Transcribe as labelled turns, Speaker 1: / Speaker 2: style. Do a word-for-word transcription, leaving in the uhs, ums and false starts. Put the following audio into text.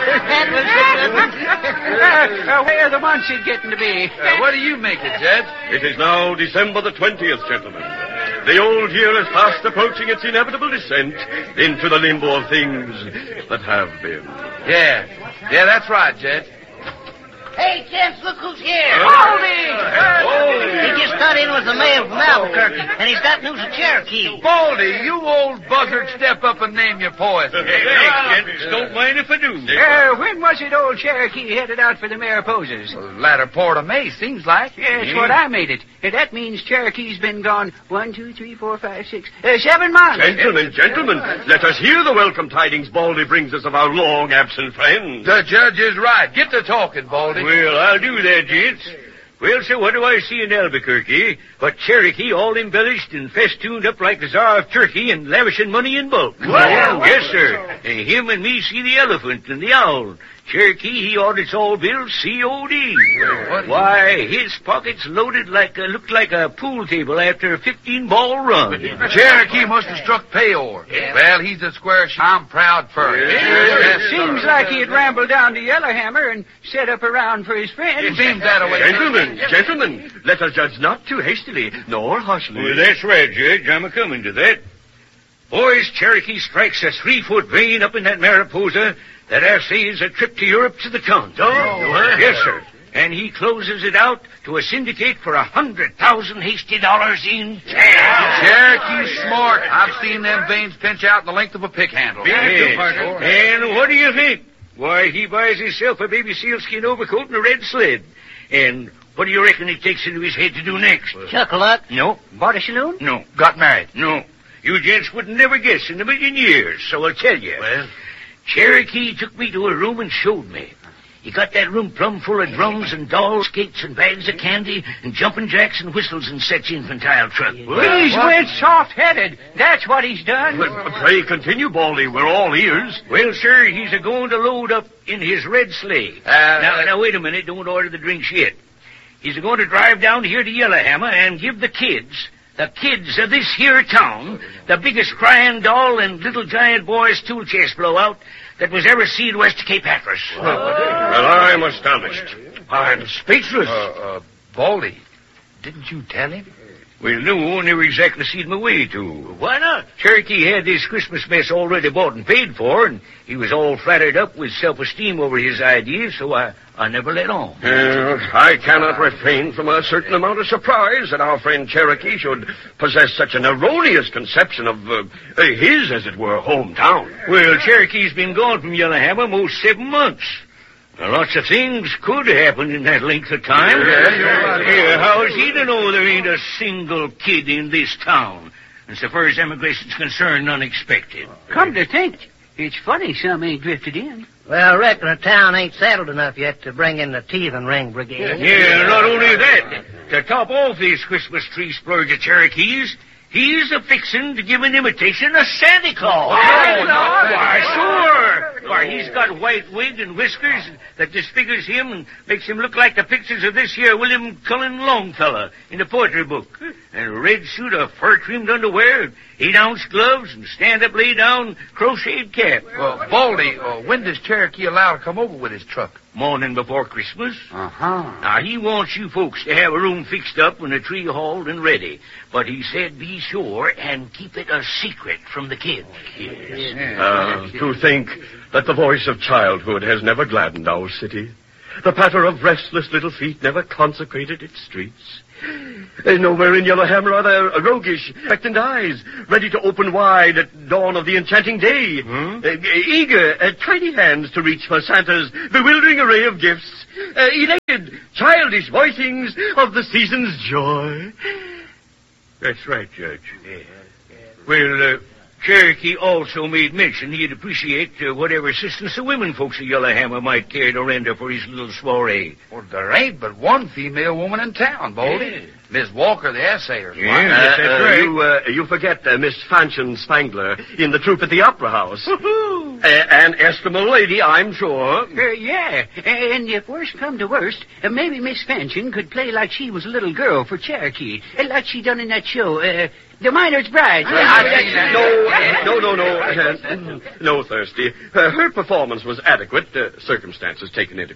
Speaker 1: That was a good one.
Speaker 2: uh, uh, where are the Muncie getting to be?
Speaker 3: Uh, what do you make it, Jed?
Speaker 4: It is now December the twentieth, gentlemen. The old year is fast approaching its inevitable descent into the limbo of things that have been.
Speaker 3: Yeah. Yeah, that's right, Jed.
Speaker 1: Hey, gents, look who's here.
Speaker 2: Baldy!
Speaker 1: He just got in with the mail from Albuquerque, and he's got news of Cherokee.
Speaker 3: Baldy, you old buzzard, step up and name your poison.
Speaker 5: Hey, thanks, gents. Don't mind if I do.
Speaker 2: Uh, when was it old Cherokee headed out for the Mariposas?
Speaker 3: Well, latter part of May, seems like.
Speaker 2: Yeah, that's what I made it. And that means Cherokee's been gone one, two, three, four, five, six, uh, seven months.
Speaker 4: Gentlemen, gentlemen, let us hear the welcome tidings Baldy brings us of our long-absent friend.
Speaker 3: The judge is right. Get to talking, Baldy.
Speaker 5: Well, I'll do that, gents. Well, so what do I see in Albuquerque but Cherokee all embellished and festooned up like the Tsar of Turkey and lavishing money in bulk?
Speaker 2: Well,
Speaker 5: yes, sir. And him and me see the elephant and the owl. Cherokee, he audits all bills C O D.
Speaker 3: What?
Speaker 5: Why, his pockets loaded like a, looked like a pool table after a fifteen-ball run.
Speaker 3: Cherokee must have struck payor.
Speaker 1: Yeah.
Speaker 3: Well, he's a square sh- I'm proud for him.
Speaker 2: It seems like he'd rambled down to Yellowhammer and set up around for his friends.
Speaker 3: It seems that way.
Speaker 4: Gentlemen, gentlemen, let us judge not too hastily, nor harshly.
Speaker 5: Well, that's right, Judge. I'm a-coming to that. Boys, Cherokee strikes a three-foot vein up in that Mariposa that I say is a trip to Europe to the count.
Speaker 4: Oh,
Speaker 5: yes, sir. And he closes it out to a syndicate for a hundred thousand hasty dollars in cash.
Speaker 3: Cherokee's smart. I've seen them veins pinch out the length of a pick handle.
Speaker 5: Yes. And what do you think? Why, he buys himself a baby sealskin overcoat and a red sled. And what do you reckon he takes into his head to do next?
Speaker 1: Chuck-a-luck.
Speaker 5: No,
Speaker 2: Bought a saloon?
Speaker 5: no,
Speaker 3: Got married.
Speaker 5: no. You gents would never guess in a million years, so I'll tell you.
Speaker 3: Well?
Speaker 5: Cherokee took me to a room and showed me. He got that room plumb full of drums and dolls, skates and bags of candy and jumping jacks and whistles in such infantile truck.
Speaker 2: He's went soft-headed. That's what he's done.
Speaker 4: But pray continue, Baldy. We're all ears.
Speaker 5: Well, sir, he's a-going to load up in his red sleigh.
Speaker 3: Uh,
Speaker 5: now, now, wait a minute. Don't order the drinks yet. He's a-going to drive down here to Yellowhammer and give the kids, the kids of this here town, the biggest crying doll and little giant boy's tool chest blowout that was ever seen west of Cape Hatteras.
Speaker 4: Well, I'm astonished. I'm speechless.
Speaker 3: Uh, uh, Baldy, didn't you tell him?
Speaker 5: Well, no, never exactly seen my way to. Why not? Cherokee had this Christmas mess already bought and paid for, and he was all flattered up with self-esteem over his ideas, so I, I never let on.
Speaker 4: Uh, I cannot refrain from a certain amount of surprise that our friend Cherokee should possess such an erroneous conception of uh, his, as it were, hometown.
Speaker 5: Well, Cherokee's been gone from Yellowhammer most seven months. Now, lots of things could happen in that length of time.
Speaker 4: Yeah, you're right.
Speaker 5: Here, how is he to know there ain't a single kid in this town? And so far as emigration's concerned, unexpected.
Speaker 2: Come to think, it's funny some ain't drifted in.
Speaker 1: Well, I reckon the town ain't settled enough yet to bring in the teething ring brigade.
Speaker 5: Yeah, not only that, to top off these Christmas tree splurge of Cherokees, he's a-fixin' to give an imitation of Santa Claus.
Speaker 2: Santa Claus?
Speaker 5: Why, sure. Why, he's got white wig and whiskers that disfigures him and makes him look like the pictures of this here William Cullen Longfellow in the poetry book. And a red suit of fur-trimmed underwear, eight-ounce gloves, and stand-up, lay-down, crocheted cap.
Speaker 3: Well, Baldy, uh, when does Cherokee allow to come over with his truck?
Speaker 5: Morning before Christmas.
Speaker 2: Uh-huh.
Speaker 5: Now, he wants you folks to have a room fixed up and a tree hauled and ready. But he said be sure and keep it a secret from the kids. Yes.
Speaker 4: Uh, to think that the voice of childhood has never gladdened our city. The patter of restless little feet never consecrated its streets. Uh, nowhere in Yellowhammer are there roguish, expectant eyes, ready to open wide at dawn of the enchanting day.
Speaker 5: Hmm?
Speaker 4: Uh, eager, uh, tiny hands to reach for Santa's bewildering array of gifts. Uh, elated, childish voicings of the season's joy.
Speaker 5: That's right, Judge. Well, uh, Cherokee also made mention he'd appreciate uh, whatever assistance the women folks of Yellowhammer might care to render for his little soiree.
Speaker 3: Well, there ain't but one female woman in town, Baldy.
Speaker 5: Yeah.
Speaker 3: Miss Walker, the assayer.
Speaker 5: Yeah,
Speaker 4: Uh,
Speaker 5: yes, that's
Speaker 4: uh,
Speaker 5: right.
Speaker 4: you, uh, you forget uh, Miss Fanchon Spangler in the troupe at the Opera House. uh, an estimable lady, I'm sure.
Speaker 2: Uh, yeah, and if worst come to worst, uh, maybe Miss Fanchon could play like she was a little girl for Cherokee, uh, like she done in that show, uh, the Miner's Bride.
Speaker 4: No, no, no, no. Uh, no, Thirsty. Uh, her performance was adequate, uh, circumstances taken into